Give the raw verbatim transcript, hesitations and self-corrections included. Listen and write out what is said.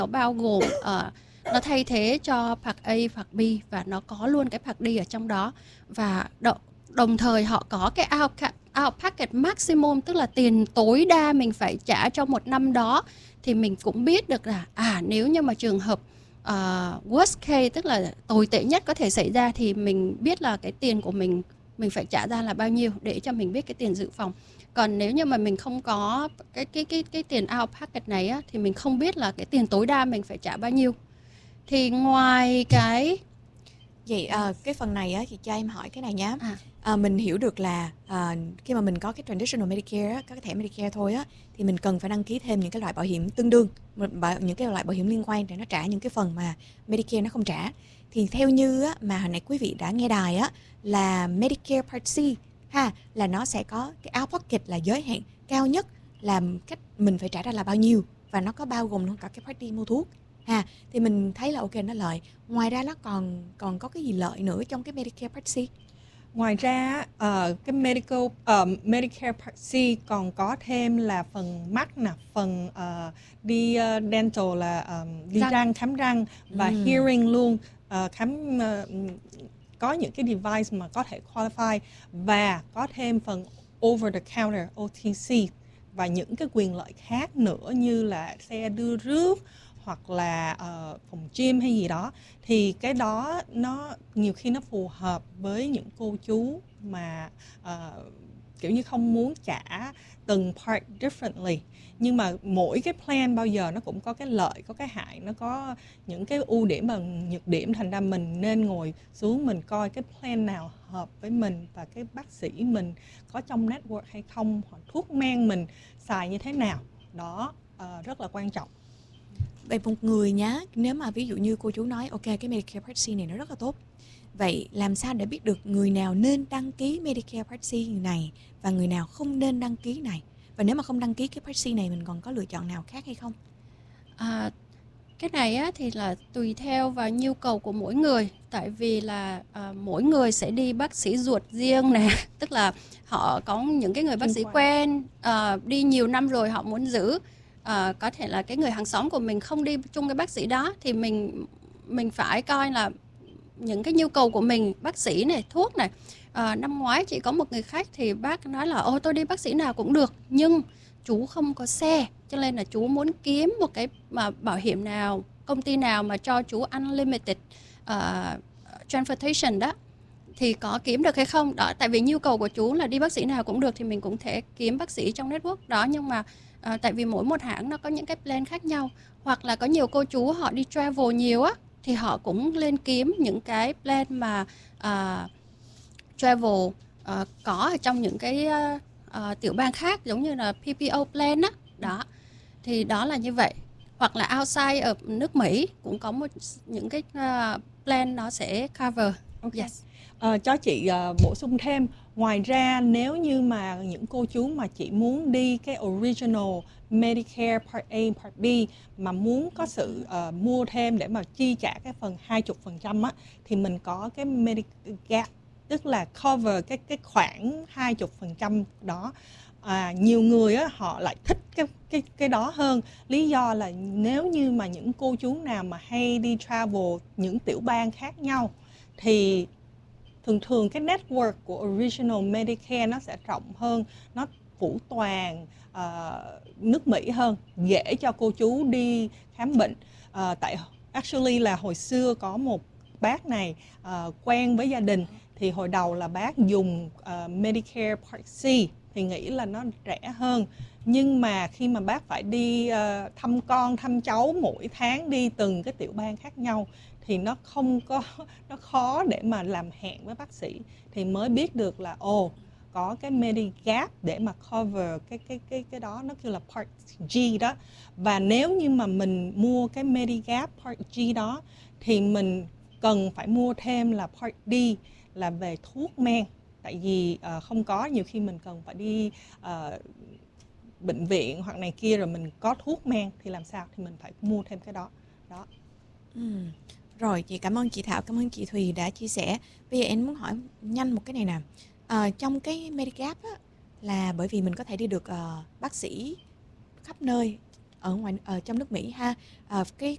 nó bao gồm uh, nó thay thế cho Part A, Part B và nó có luôn cái Part D ở trong đó. Và đo, đồng thời họ có cái out, out pocket maximum, tức là tiền tối đa mình phải trả trong một năm đó. Thì mình cũng biết được là à nếu như mà trường hợp uh, worst case, tức là tồi tệ nhất có thể xảy ra, thì mình biết là cái tiền của mình mình phải trả ra là bao nhiêu để cho mình biết cái tiền dự phòng. Còn nếu như mà mình không có cái cái cái cái tiền out pocket này á, thì mình không biết là cái tiền tối đa mình phải trả bao nhiêu. Thì ngoài cái vậy uh, cái phần này á thì cho em hỏi cái này nhé. à. À, mình hiểu được là à, khi mà mình có cái traditional Medicare á, có cái thẻ Medicare thôi á, thì mình cần phải đăng ký thêm những cái loại bảo hiểm tương đương, những cái loại bảo hiểm liên quan để nó trả những cái phần mà Medicare nó không trả. Thì theo như á, mà hồi nãy quý vị đã nghe đài á, là Medicare Part C ha, là nó sẽ có cái out pocket là giới hạn cao nhất là cách mình phải trả ra là bao nhiêu, và nó có bao gồm luôn cả cái Part D mua thuốc ha. Thì mình thấy là ok, nó lợi. Ngoài ra nó còn còn có cái gì lợi nữa trong cái Medicare Part C? Ngoài ra uh, cái medical uh, Medicare Part C còn có thêm là phần mắt nè, phần uh, đi uh, dental là um, đi răng. răng khám răng, và ừ. hearing luôn, uh, khám uh, có những cái device mà có thể qualify, và có thêm phần over the counter O T C và những cái quyền lợi khác nữa như là xe đưa rước hoặc là uh, phòng gym hay gì đó. Thì cái đó nó nhiều khi nó phù hợp với những cô chú mà uh, kiểu như không muốn trả từng part differently. Nhưng mà mỗi cái plan bao giờ nó cũng có cái lợi, có cái hại, nó có những cái ưu điểm và nhược điểm. Thành ra mình nên ngồi xuống mình coi cái plan nào hợp với mình và cái bác sĩ mình có trong network hay không, hoặc thuốc men mình xài như thế nào. Đó uh, rất là quan trọng. Vậy một người nhá, nếu mà ví dụ như cô chú nói ok cái Medicare Part C này nó rất là tốt, vậy làm sao để biết được người nào nên đăng ký Medicare Part C này và người nào không nên đăng ký này? Và nếu mà không đăng ký cái Part C này, mình còn có lựa chọn nào khác hay không? À, cái này á, thì là tùy theo vào nhu cầu của mỗi người. Tại vì là à, mỗi người sẽ đi bác sĩ ruột riêng nè. Tức là họ có những cái người bác sĩ quen, à, đi nhiều năm rồi họ muốn giữ. À, có thể là cái người hàng xóm của mình không đi chung cái bác sĩ đó, thì mình mình phải coi là những cái nhu cầu của mình, bác sĩ này, thuốc này. À, năm ngoái chị có một người khách thì bác nói là ô tôi đi bác sĩ nào cũng được, nhưng chú không có xe, cho nên là chú muốn kiếm một cái mà bảo hiểm nào, công ty nào mà cho chú unlimited uh, transportation đó, thì có kiếm được hay không đó. Tại vì nhu cầu của chú là đi bác sĩ nào cũng được, thì mình cũng thể kiếm bác sĩ trong network đó. Nhưng mà À, tại vì mỗi một hãng nó có những cái plan khác nhau, hoặc là có nhiều cô chú họ đi travel nhiều á, thì họ cũng lên kiếm những cái plan mà uh, travel uh, có ở trong những cái uh, uh, tiểu bang khác, giống như là P P O plan á. Đó, thì đó là như vậy. Hoặc là outside ở nước Mỹ cũng có một những cái uh, plan nó sẽ cover. Okay. Yes. Uh, cho chị uh, bổ sung thêm, ngoài ra nếu như mà những cô chú mà chị muốn đi cái original Medicare Part A, Part B mà muốn có sự uh, mua thêm để mà chi trả cái phần hai mươi phần trăm á, thì mình có cái Medigap, tức là cover cái cái khoản hai mươi phần trăm đó. À, nhiều người á, họ lại thích cái cái cái đó hơn. Lý do là nếu như mà những cô chú nào mà hay đi travel những tiểu bang khác nhau, thì thường thường cái network của original Medicare nó sẽ rộng hơn, nó phủ toàn uh, nước Mỹ hơn, dễ cho cô chú đi khám bệnh. Uh, tại actually là hồi xưa có một bác này uh, quen với gia đình, thì hồi đầu là bác dùng uh, Medicare Part C thì nghĩ là nó rẻ hơn. Nhưng mà khi mà bác phải đi uh, thăm con, thăm cháu mỗi tháng, đi từng cái tiểu bang khác nhau, thì nó không có, nó khó để mà làm hẹn với bác sĩ. Thì mới biết được là ồ, oh, có cái Medigap để mà cover cái cái cái cái đó, nó kêu là Part G đó. Và nếu như mà mình mua cái Medigap Part G đó, thì mình cần phải mua thêm là Part D, là về thuốc men. Tại vì uh, không có, nhiều khi mình cần phải đi uh, bệnh viện hoặc này kia, rồi mình có thuốc men thì làm sao, thì mình phải mua thêm cái đó. Đó. Ừ. Rồi, chị cảm ơn chị Thảo, cảm ơn chị Thùy đã chia sẻ. Bây giờ em muốn hỏi nhanh một cái này nè. À, trong cái Medigap á, là bởi vì mình có thể đi được uh, bác sĩ khắp nơi ở ngoài ở trong nước Mỹ ha. À, cái